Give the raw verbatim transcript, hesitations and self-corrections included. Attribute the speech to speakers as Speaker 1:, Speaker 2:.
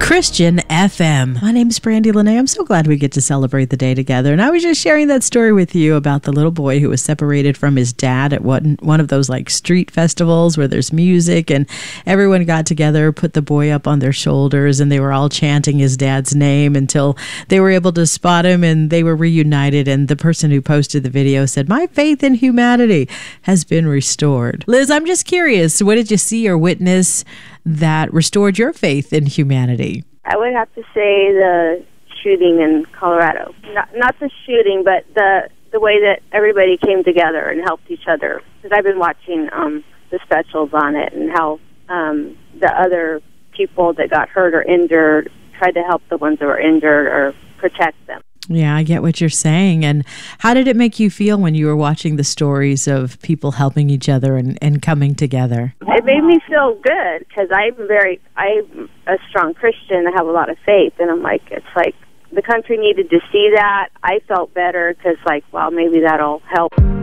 Speaker 1: Christian F M. My name is Brandy Lene. I'm so glad we get to celebrate the day together. And I was just sharing that story with you about the little boy who was separated from his dad at one, one of those like street festivals where there's music and everyone got together, put the boy up on their shoulders, and they were all chanting his dad's name until they were able to spot him and they were reunited. And the person who posted the video said, "My faith in humanity has been restored." Liz, I'm just curious, what did you see or witness that restored your faith in humanity?
Speaker 2: I would have to say the shooting in Colorado. Not, not the shooting, but the the way that everybody came together and helped each other. Because I've been watching um, the specials on it and how um, the other people that got hurt or injured tried to help the ones that were injured or protect them.
Speaker 1: Yeah, I get what you're saying. And how did it make you feel when you were watching the stories of people helping each other and, and coming together?
Speaker 2: It made me feel good because I'm very, I'm a strong Christian. I have a lot of faith. And I'm like, it's like the country needed to see that. I felt better because like, well, maybe that'll help.